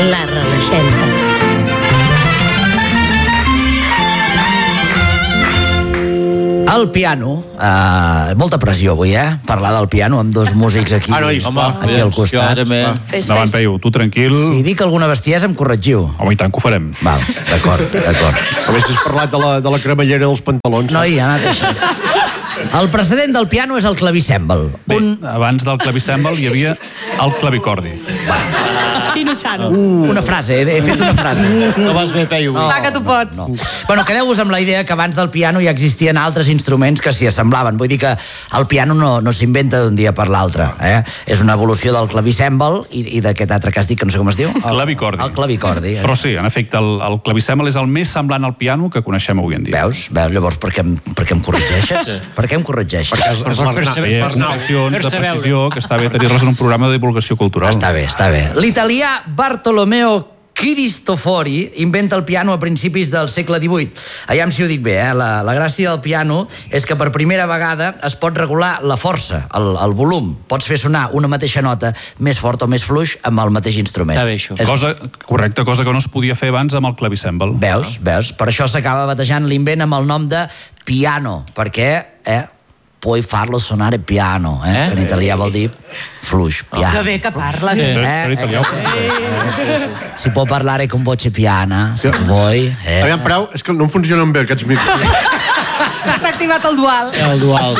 La Renaixença. El piano, molta pressió avui, parlar del piano amb dos músics aquí, aquí al costat. Endavant, Peyu, tu tranquil. Si dic alguna bestiesa em corregiu. Home, i tant que ho farem. Val, d'acord. Havies parlat de la cremallera dels pantalons. No, ja ha anat així. El precedent del piano és el clavicèmbal. Bé, abans del clavicèmbal hi havia el clavicordi. Xino-xano. Una frase, he fet una frase. No vas bé, Peyu. Va, que tu pots. No. Bueno, quedeu-vos amb la idea que abans del piano ja existien altres instruments que s'hi assemblaven. Vull dir que el piano no s'inventa d'un dia per l'altre. És una evolució del clavicèmbal i d'aquest altre que has dit, que no sé com es diu. Clavicordi. El clavicordi. Però sí, en efecte, el clavicèmbal és el més semblant al piano que coneixem avui en dia. Veus? Llavors, per què em corregeixes? Per què em corregeixes? Una acció de precisió que està bé tenir-les en un programa de divulgació cultural. Està bé. L'italià Bartolomeo Cristofori inventa el piano a principis del segle XVIII. Aviam si ho dic bé, La gràcia del piano és que per primera vegada es pot regular la força, el volum. Pots fer sonar una mateixa nota més fort o més fluix amb el mateix instrument. Està bé, això. Cosa que no es podia fer abans amb el clavicèmbal. Veus? Per això s'acaba batejant l'invent amb el nom de piano, perquè puoi farlo suonare piano, que en italià vol dir fluix, piano. Que bé que parles. Si può parlare con voce piana, se vuoi. Aviam, pareu, és que no em funcionen bé aquests micros. S'ha activat el dual. El dual.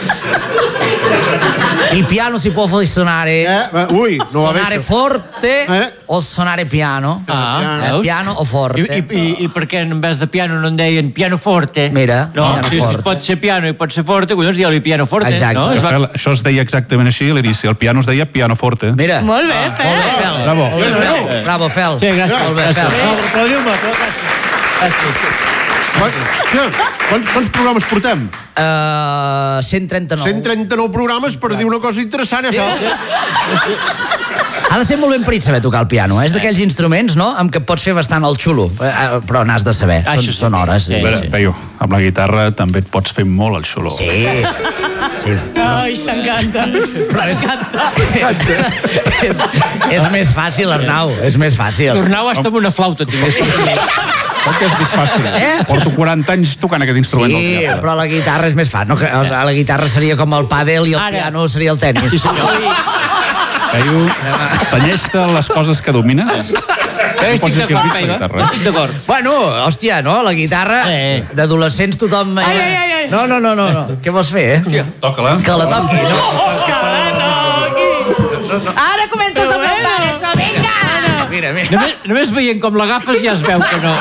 Il piano si può suonare suonare forte o suonare piano. Piano o forte. I per què en vez de piano no en deien pianoforte? Mira, no, si pot ser piano i pot ser forte, collons, digue-li pianoforte. Exacte. No? Això es deia exactament així a l'inici. El piano es deia pianoforte. Mira. Molt bé, Fel. Bravo. Bravo, Fel. Sí, gràcies. Molt bé, Fel. Aplaudiu-me. Quants programes portem? 139. 139 programes per dir una cosa interessant, Ha de ser molt ben parit saber tocar el piano. És d'aquells instruments, no?, amb què pots fer bastant el xulo. Però n'has de saber. Són hores. Peyu, amb la guitarra també et pots fer molt el xulo. Sí. Ai, s'encanta. És més fàcil, Arnau. És més fàcil. Tornau hasta amb una flauta, tinguéssim. Com que és més fàcil? Porto 40 anys tocant aquest instrument del Sí, piano. però la guitarra és més fàcil. La guitarra seria com el pàdel i el piano seria el tenis. Peyu, senyeix-te les coses que domines. Estic d'acord. Bueno, hòstia, no? La guitarra d'adolescents tothom... Ai. No. Què vols fer, Toca-la. Que la toqui, no? Ara comences a cantar això, vinga! Mira. Només veient com l'agafes ja es veu que no.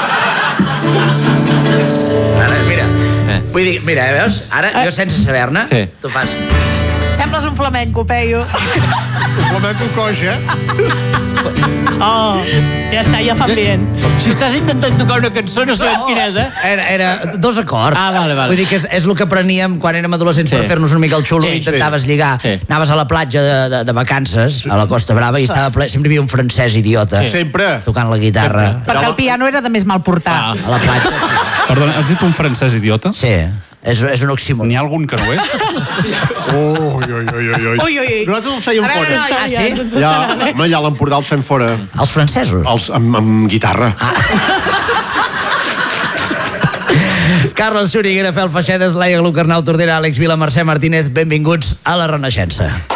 Ara, mira. Vull dir, mira, veus? Ara, jo sense saber-ne, tu fas... Sembles un flamenco, Peyu. Un flamenco coix, Oh, ja està, ja fa ambient. Si estàs intentant tocar una cançó no sabem quina és, Era 2 acords. Vale. Vull dir que és el que apreníem quan érem adolescents per fer-nos una mica el xulo i intentaves lligar. Anaves a la platja de vacances, a la Costa Brava, i estava ple, sempre hi havia un francès idiota. Sempre. Tocant la guitarra. Perquè el piano era de més mal portar. A la platja, Perdona, has dit un francès idiota? sí. És un oxímor. N'hi ha algun que no és? Ui. Nosaltres els fèiem fora. Ja a l'Empordà els fem fora. Els francesos? Amb guitarra. Carles Xúriga, Fel Feixedes, Laia Lucarnau, Tordera, Àlex Vila, Mercè Martínez, benvinguts a La Renaixença.